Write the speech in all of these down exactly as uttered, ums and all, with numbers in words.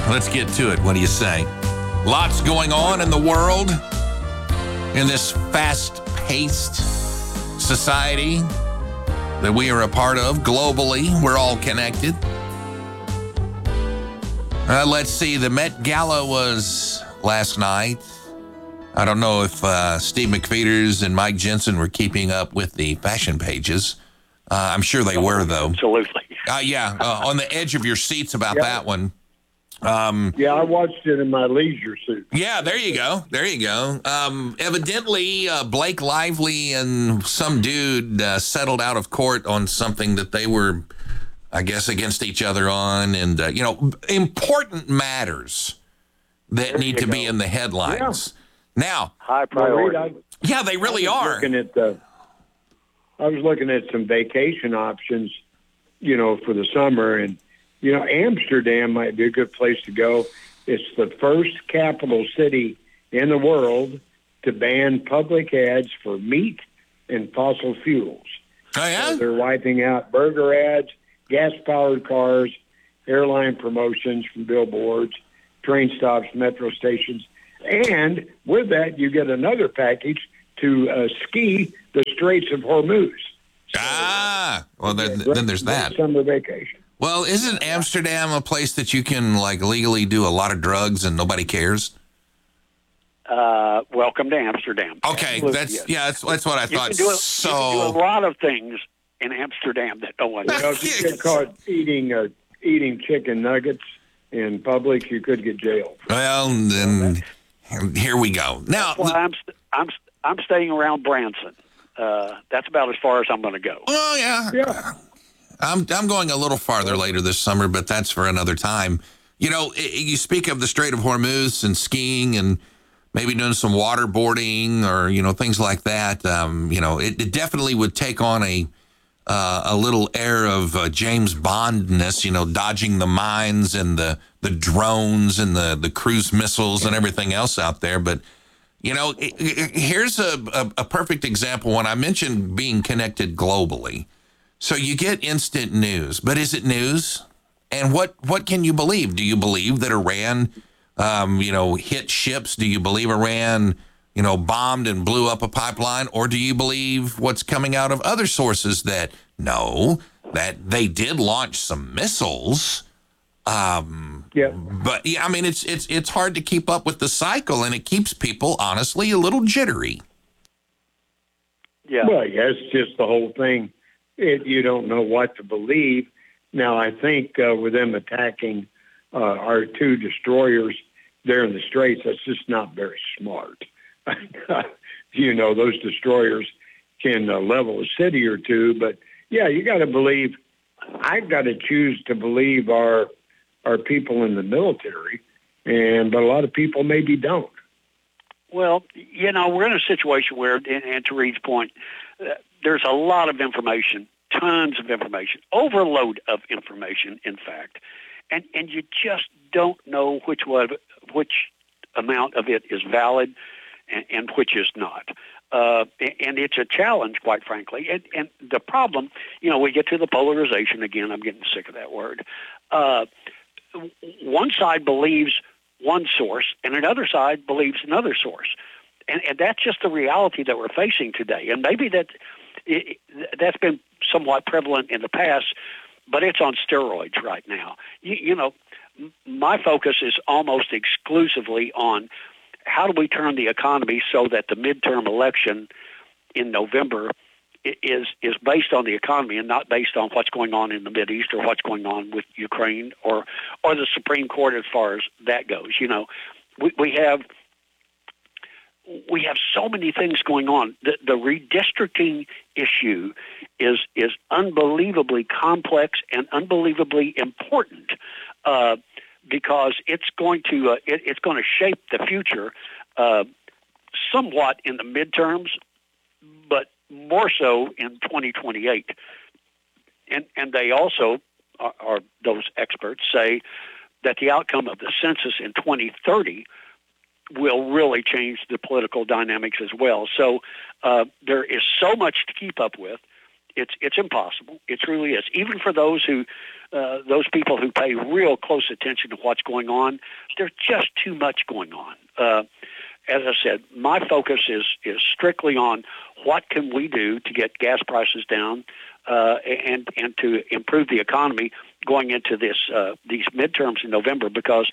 let's get to it. What do you say? Lots going on in the world in this fast-paced society that we are a part of globally. We're all connected. Uh, let's see. The Met Gala was last night. I don't know if uh, Steve McFeeters and Mike Jensen were keeping up with the fashion pages. Uh, I'm sure they were, though. Absolutely. Uh, yeah, uh, on the edge of your seats about yeah. that one. Um, yeah, I watched it in my leisure suit. Yeah, there you go. There you go. Um, evidently, uh, Blake Lively and some dude uh, settled out of court on something that they were, I guess, against each other on. And, uh, you know, important matters that there need to go. be in the headlines. Yeah. Now, high priority. Well, Reed, I, yeah, they really I was are. Looking at the, I was looking at some vacation options, you know, for the summer, and you know, Amsterdam might be a good place to go. It's the first capital city in the world to ban public ads for meat and fossil fuels. Oh, yeah? So they're wiping out burger ads, gas-powered cars, airline promotions from billboards, train stops, metro stations. And with that, you get another package to uh, ski the Straits of Hormuz. So, ah, well, then, then there's that. Summer vacation. Well, isn't Amsterdam a place that you can, like, legally do a lot of drugs and nobody cares? Uh, welcome to Amsterdam. Okay, Absolutely, that's yes. yeah, that's, that's what I you thought. Can do a, so you can do a lot of things in Amsterdam that no one knows. Well, if you get caught eating uh, eating chicken nuggets in public, you could get jailed. Well, then here we go. Now, that's why I'm st- I'm st- I'm staying around Branson. Uh, that's about as far as I'm going to go. Oh yeah, yeah. I'm I'm going a little farther later this summer, but that's for another time. You know, you speak of the Strait of Hormuz and skiing and maybe doing some waterboarding or, you know, things like that. Um, you know, it, it definitely would take on a uh, a little air of uh, James Bondness, you know, dodging the mines and the, the drones and the, the cruise missiles and everything else out there. But, you know, it, it, here's a, a, a perfect example when I mentioned being connected globally. So you get instant news, but is it news? And what, what can you believe? Do you believe that Iran, um, you know, hit ships? Do you believe Iran, you know, bombed and blew up a pipeline? Or do you believe what's coming out of other sources that, no, that they did launch some missiles? Um, yeah. But, yeah, I mean, it's, it's, it's hard to keep up with the cycle, and it keeps people, honestly, a little jittery. Yeah. Well, yeah, it's just the whole thing. It, you don't know what to believe. Now, I think uh, with them attacking uh, our two destroyers there in the Straits, that's just not very smart. You know, those destroyers can uh, level a city or two, but yeah, you got to believe. I've got to choose to believe our our people in the military, and but a lot of people maybe don't. Well, you know, we're in a situation where, and, and to Reed's point, uh, there's a lot of information, tons of information, overload of information, in fact, and and you just don't know which one, which amount of it is valid and, and which is not. Uh, and it's a challenge, quite frankly. And, and the problem, you know, we get to the polarization again. I'm getting sick of that word. Uh, one side believes one source, and another side believes another source. And, and that's just the reality that we're facing today. And maybe that it, that's been somewhat prevalent in the past, but it's on steroids right now. You, you know, my focus is almost exclusively on how do we turn the economy so that the midterm election in November is is based on the economy and not based on what's going on in the Mideast or what's going on with Ukraine or or the Supreme Court as far as that goes. You know, we, we have we have so many things going on. The, the redistricting issue is is unbelievably complex and unbelievably important. Uh, because it's going to uh, it, it's going to shape the future uh, somewhat in the midterms, but more so in twenty twenty-eight. And and they also, are, are those experts say that the outcome of the census in twenty thirty will really change the political dynamics as well. So uh, there is so much to keep up with. It's it's impossible. It truly is. Even for those who, uh, those people who pay real close attention to what's going on, there's just too much going on. Uh, as I said, my focus is is strictly on what can we do to get gas prices down uh, and and to improve the economy going into this uh, these midterms in November. Because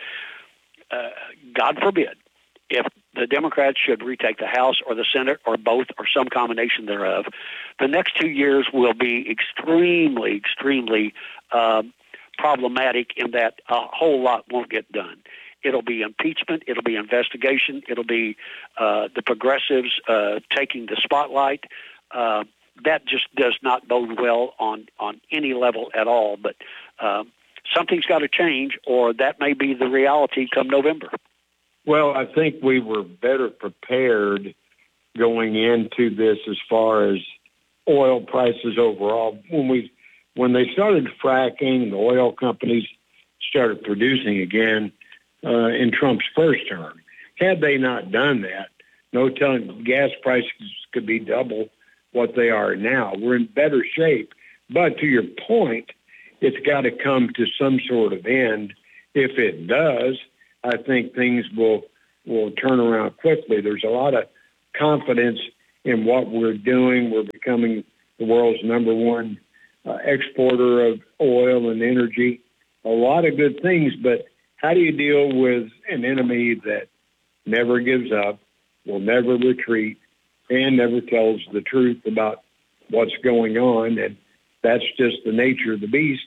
uh, God forbid, if the Democrats should retake the House or the Senate or both or some combination thereof, the next two years will be extremely, extremely uh, problematic in that a whole lot won't get done. It'll be impeachment. It'll be investigation. It'll be uh, the progressives uh, taking the spotlight. Uh, that just does not bode well on, on any level at all. But uh, something's got to change, or that may be the reality come November. Well, I think we were better prepared going into this as far as oil prices overall. When we when they started fracking, the oil companies started producing again uh, in Trump's first term. Had they not done that, no telling gas prices could be double what they are now. We're in better shape. But to your point, it's got to come to some sort of end. If it does, I think things will will turn around quickly. There's a lot of confidence in what we're doing. We're becoming the world's number one uh, exporter of oil and energy. A lot of good things, but how do you deal with an enemy that never gives up, will never retreat, and never tells the truth about what's going on? And that's just the nature of the beast.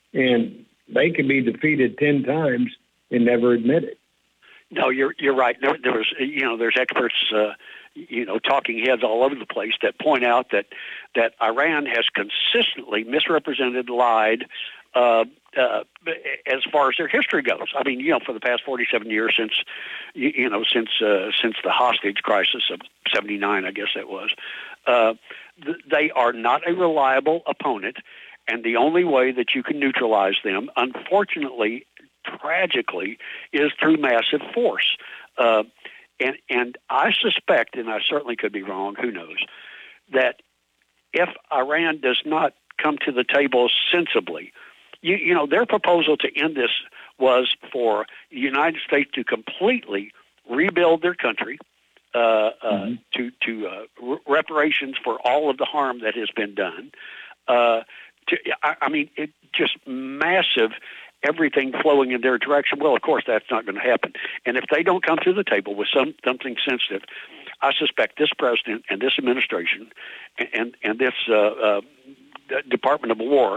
And they can be defeated ten times and never admit it. No, you're you're right. There, there was, you know, there's experts, uh, you know, talking heads all over the place that point out that that Iran has consistently misrepresented, lied, uh, uh, as far as their history goes. I mean, you know, for the past forty-seven years since, you, you know, since uh, since the hostage crisis of seventy-nine, I guess that was, uh, th- they are not a reliable opponent, and the only way that you can neutralize them, unfortunately, tragically, is through massive force. Uh, and and I suspect, and I certainly could be wrong, who knows, that if Iran does not come to the table sensibly, you, you know, their proposal to end this was for the United States to completely rebuild their country, uh, uh, mm-hmm. to, to uh, re- reparations for all of the harm that has been done. Uh, to, I, I mean, it just massive everything flowing in their direction. Well, of course, that's not going to happen. And if they don't come to the table with some something sensitive, I suspect this president and this administration and and this uh, uh, Department of War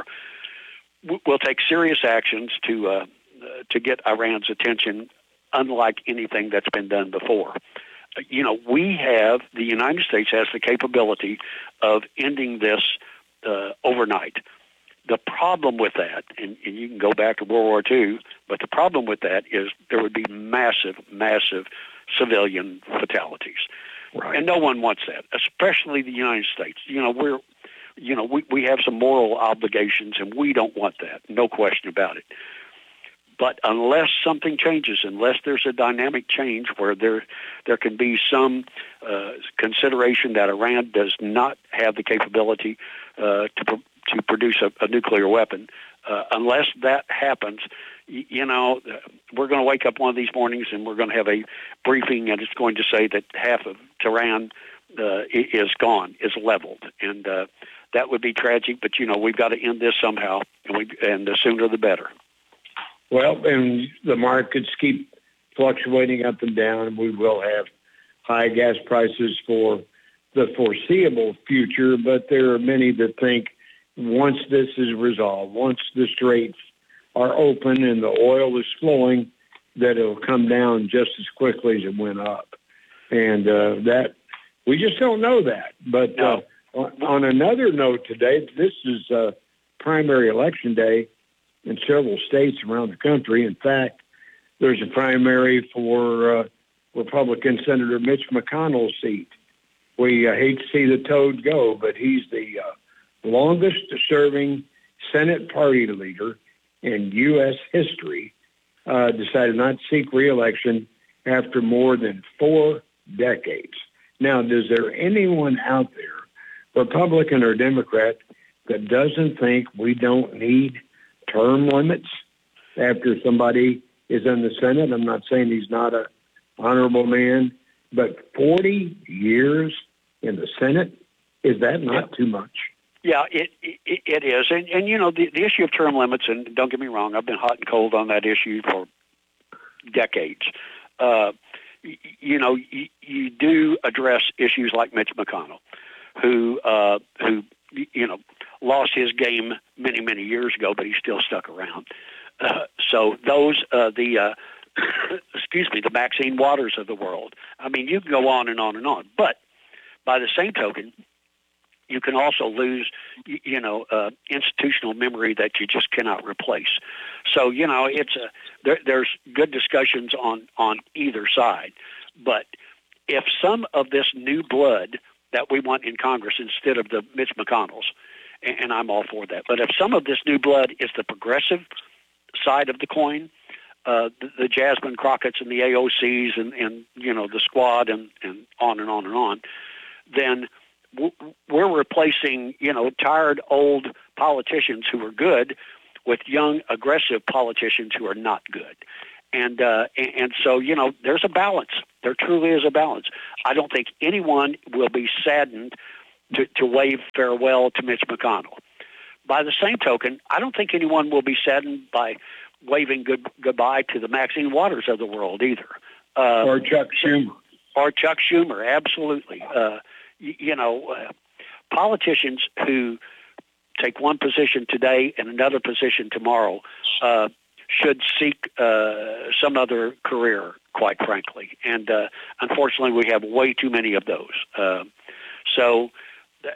w- will take serious actions to uh, to get Iran's attention, unlike anything that's been done before. You know, we have, the United States has the capability of ending this uh, overnight. The problem with that, and, and you can go back to World War Two, but the problem with that is there would be massive, massive civilian fatalities. Right. And no one wants that, especially the United States. You know, we're, you know, we, we have some moral obligations, and we don't want that, no question about it. But unless something changes, unless there's a dynamic change where there there can be some uh, consideration that Iran does not have the capability uh, to pro- to produce a, a nuclear weapon, uh, unless that happens, you, you know, we're going to wake up one of these mornings and we're going to have a briefing, and it's going to say that half of Tehran uh, is gone, is leveled, and uh, that would be tragic. But you know, we've got to end this somehow, and we and the sooner the better. Well, and the markets keep fluctuating up and down. We will have high gas prices for the foreseeable future, but there are many that think once this is resolved, once the straits are open and the oil is flowing, that it'll come down just as quickly as it went up. And uh, that we just don't know that. But no. uh, on, on another note today, this is uh, primary election day in several states around the country. In fact, there's a primary for uh, Republican Senator Mitch McConnell's seat. We uh, hate to see the toad go, but he's the uh, longest-serving Senate party leader in U S history, uh, decided not to seek re-election after more than four decades. Now, is there anyone out there, Republican or Democrat, that doesn't think we don't need term limits after somebody is in the Senate. I'm not saying he's not an honorable man, but forty years in the Senate, is that not yeah. too much? Yeah, it it, it is. And, and, you know, the, the issue of term limits, and don't get me wrong, I've been hot and cold on that issue for decades. Uh, you, you know, you, you do address issues like Mitch McConnell, who, uh, who you know, lost his game many, many years ago, but he still stuck around. Uh, so those, uh, the, uh, excuse me, the Maxine Waters of the world. I mean, you can go on and on and on. But by the same token, you can also lose, you know, uh, institutional memory that you just cannot replace. So, you know, it's a there, there's good discussions on, on either side. But if some of this new blood that we want in Congress instead of the Mitch McConnells, and, and I'm all for that, but if some of this new blood is the progressive side of the coin, uh, the, the Jasmine Crockett's and the A O C's and, and you know, the squad and, and on and on and on, then we're replacing, you know, tired old politicians who are good with young, aggressive politicians who are not good. And uh, and so, you know, there's a balance. There truly is a balance. I don't think anyone will be saddened to, to wave farewell to Mitch McConnell. By the same token, I don't think anyone will be saddened by waving good, goodbye to the Maxine Waters of the world either. Uh, or Chuck Schumer. Or Chuck Schumer, absolutely. Uh, you, you know, uh, politicians who take one position today and another position tomorrow uh, should seek uh, some other career, quite frankly. And uh, unfortunately, we have way too many of those. Uh, so the,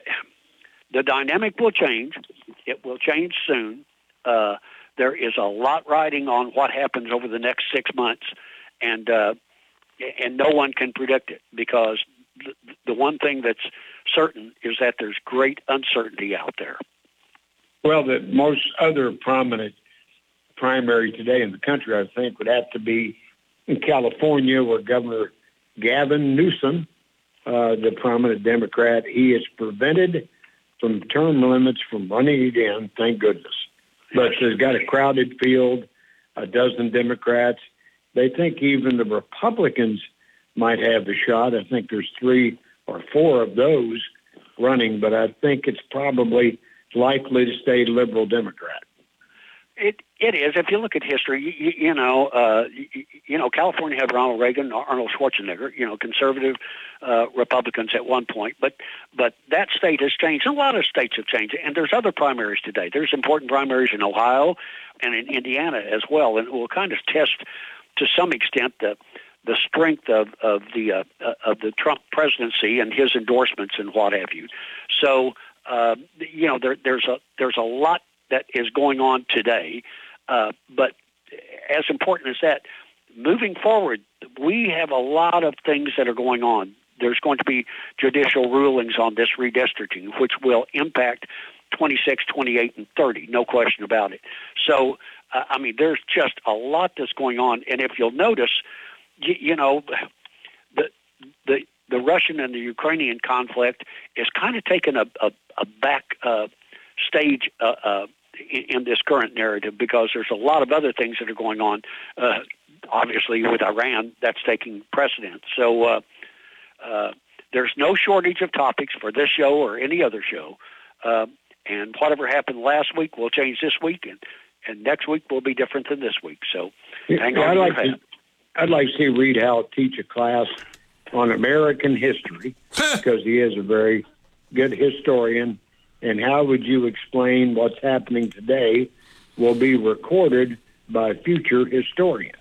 the dynamic will change. It will change soon. Uh, there is a lot riding on what happens over the next six months, and uh, and no one can predict it, because the, the one thing that's certain is that there's great uncertainty out there. Well, the most other prominent primary today in the country, I think, would have to be in California, where Governor Gavin Newsom, uh, the prominent Democrat, he is prevented from term limits from running again, thank goodness. But there's got a crowded field, a dozen Democrats. They think even the Republicans might have a shot. I think there's three or four of those running, but I think it's probably likely to stay liberal Democrat. It it is. If you look at history, you, you know, uh, you, you know, California had Ronald Reagan, Arnold Schwarzenegger, you know, conservative uh, Republicans at one point, but but that state has changed. A lot of states have changed, and there's other primaries today. There's important primaries in Ohio and in Indiana as well, and it will kind of test to some extent the the strength of of the uh, of the Trump presidency and his endorsements and what have you. So uh, you know, there, there's a there's a lot that is going on today, uh, but as important as that, moving forward, we have a lot of things that are going on. There's going to be judicial rulings on this redistricting, which will impact twenty-six, twenty-eight, and thirty, no question about it. So, uh, I mean, there's just a lot that's going on, and if you'll notice, you, you know, the the the Russian and the Ukrainian conflict is kind of taking a, a, a back uh, stage uh, uh, in this current narrative, because there's a lot of other things that are going on. Uh, obviously, with Iran, that's taking precedence. So uh, uh, there's no shortage of topics for this show or any other show. Uh, and whatever happened last week will change this week, and, and next week will be different than this week. So hang yeah, on I'd to like your hat. to, I'd like to see Reed Howell teach a class on American history, because he is a very good historian. And how would you explain what's happening today will be recorded by future historians?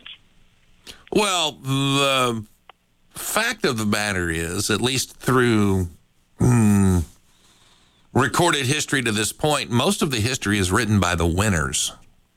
Well, the fact of the matter is, at least through hmm, recorded history to this point, most of the history is written by the winners.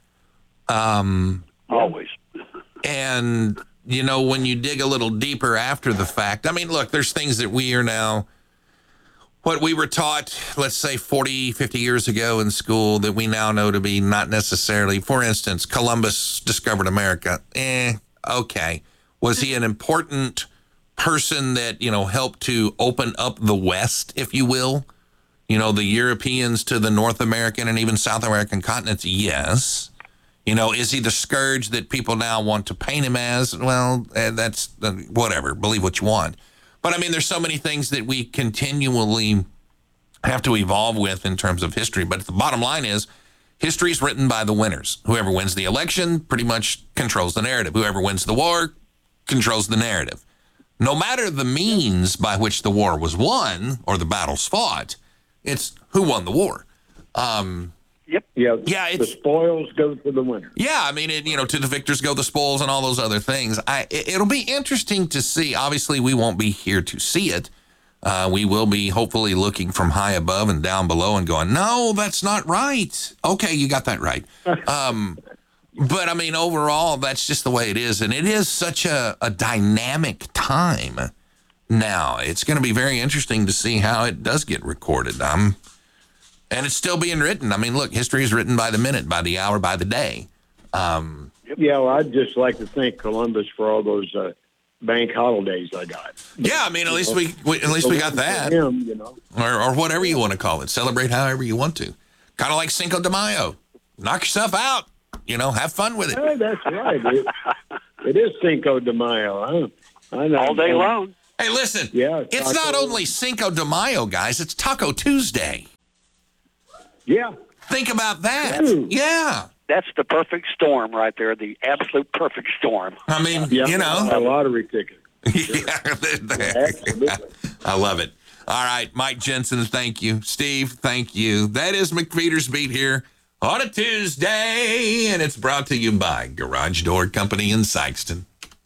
Um, Always. And, you know, when you dig a little deeper after the fact, I mean, look, there's things that we are now... What we were taught, let's say forty, fifty years ago in school, that we now know to be not necessarily, for instance, Columbus discovered America. Eh, okay. Was he an important person that, you know, helped to open up the West, if you will? You know, the Europeans to the North American and even South American continents, yes. You know, is he the scourge that people now want to paint him as? Well, uh, that's uh, whatever. Believe what you want. But, I mean, there's so many things that we continually have to evolve with in terms of history. But the bottom line is history is written by the winners. Whoever wins the election pretty much controls the narrative. Whoever wins the war controls the narrative. No matter the means by which the war was won or the battles fought, it's who won the war. Um, Yep. Yeah. Yeah, The it's, spoils go to the winner. yeah. I mean, it, you know, to the victors go the spoils and all those other things. I, it, it'll be interesting to see. Obviously, we won't be here to see it. Uh, we will be hopefully looking from high above and down below and going, no, that's not right. Okay, you got that right. Um, but I mean, overall, that's just the way it is. And it is such a, a dynamic time now. It's going to be very interesting to see how it does get recorded. Um, and it's still being written. I mean, look, history is written by the minute, by the hour, by the day. Um, Yeah, well, I'd just like to thank Columbus for all those uh, bank holidays I got. yeah, I mean, at least we, we at least we got that, Him, you know. or or whatever you want to call it. Celebrate however you want to. Kind of like Cinco de Mayo. Knock yourself out. You know, have fun with it. Hey, that's right. It, it is Cinco de Mayo. Huh? I know. All day long. Hey, listen. Yeah, it's not Taco- only Cinco de Mayo, guys. It's Taco Tuesday. Yeah. Think about that. Ooh. Yeah. That's the perfect storm right there, the absolute perfect storm. I mean, Yeah. you A know. lottery ticket. yeah, Absolutely. I love it. All right, Mike Jensen, thank you. Steve, thank you. That is McFeeder's Beat here on a Tuesday, and it's brought to you by Garage Door Company in Sykeston.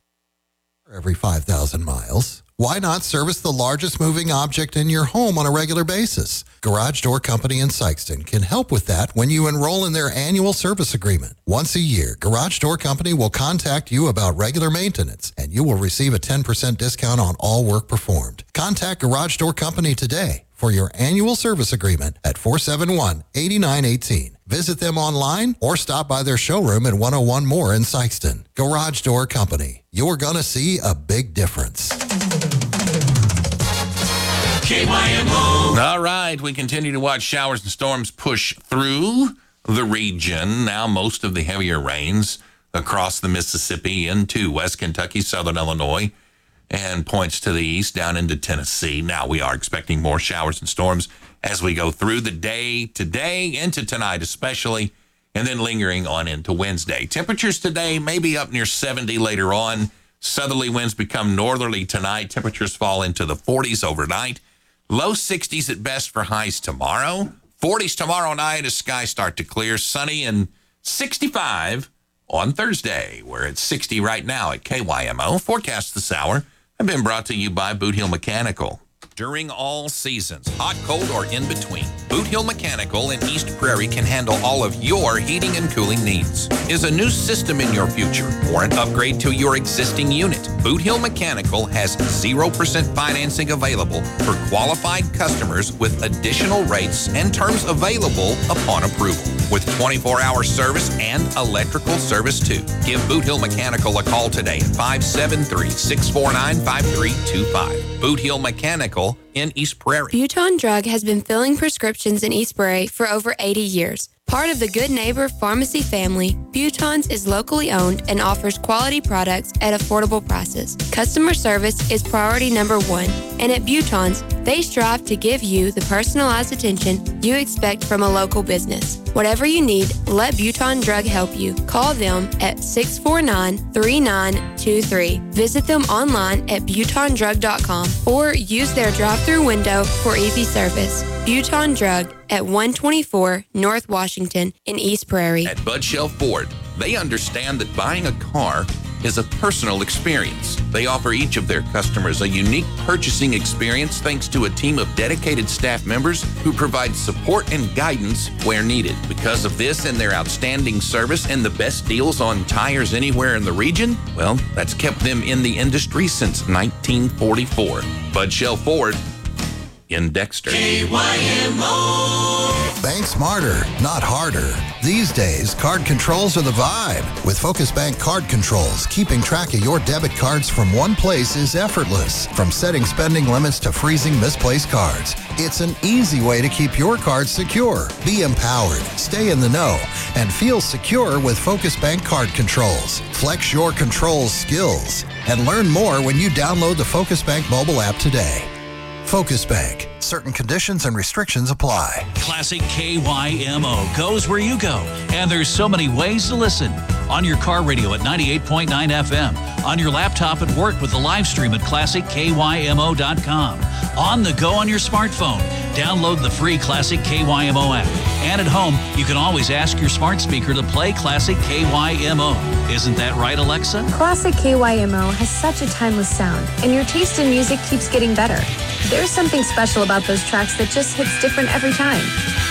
Every five thousand miles. Why not service the largest moving object in your home on a regular basis? Garage Door Company in Sykeston can help with that when you enroll in their annual service agreement. Once a year, Garage Door Company will contact you about regular maintenance, and you will receive a ten percent discount on all work performed. Contact Garage Door Company today for your annual service agreement at four seven one, eight nine one eight. Visit them online or stop by their showroom at one oh one Moore in Sykeston. Garage Door Company. You're going to see a big difference. K Y M O. All right, we continue to watch showers and storms push through the region. Now most of the heavier rains across the Mississippi into West Kentucky, Southern Illinois, and points to the east down into Tennessee. Now we are expecting more showers and storms as we go through the day today, into tonight especially, and then lingering on into Wednesday. Temperatures today may be up near seventy later on. Southerly winds become northerly tonight. Temperatures fall into the forties overnight. Low sixties at best for highs tomorrow. forties tomorrow night as skies start to clear. Sunny and sixty-five on Thursday. We're at sixty right now at K Y M O. Forecast this hour have been brought to you by Boot Hill Mechanical. During all seasons, hot, cold, or in between, Boot Hill Mechanical in East Prairie can handle all of your heating and cooling needs. Is a new system in your future or an upgrade to your existing unit? Boot Hill Mechanical has zero percent financing available for qualified customers with additional rates and terms available upon approval. With twenty-four hour service and electrical service too. Give Boot Hill Mechanical a call today at five seven three, six four nine, five three two five. Boot Hill Mechanical in East Prairie. Buton Drug has been filling prescriptions in East Prairie for over eighty years. Part of the Good Neighbor Pharmacy family, Buton's is locally owned and offers quality products at affordable prices. Customer service is priority number one, and at Buton's, they strive to give you the personalized attention you expect from a local business. Whatever you need, let Buton Drug help you. Call them at six four nine, three nine two three. Visit them online at buton drug dot com or use their drive-through window for easy service. Buton Drug at one twenty-four North Washington in East Prairie. At Bud Shell Ford, they understand that buying a car is a personal experience. They offer each of their customers a unique purchasing experience thanks to a team of dedicated staff members who provide support and guidance where needed. Because of this and their outstanding service and the best deals on tires anywhere in the region, well, that's kept them in the industry since nineteen forty-four. Bud Shell Ford, in Dexter. K Y M O. Bank smarter, not harder. These days, card controls are the vibe. With Focus Bank Card Controls, keeping track of your debit cards from one place is effortless. From setting spending limits to freezing misplaced cards, it's an easy way to keep your cards secure. Be empowered, stay in the know, and feel secure with Focus Bank Card Controls. Flex your controls skills and learn more when you download the Focus Bank mobile app today. Focus Bank. Certain conditions and restrictions apply. Classic K Y M O goes where you go, and there's so many ways to listen. On your car radio at ninety-eight point nine F M, on your laptop at work with the live stream at classic K Y M O dot com, on the go on your smartphone. Download the free Classic K Y M O app. And at home, you can always ask your smart speaker to play Classic K Y M O. Isn't that right, Alexa? Classic K Y M O has such a timeless sound, and your taste in music keeps getting better. There's something special about those tracks that just hits different every time.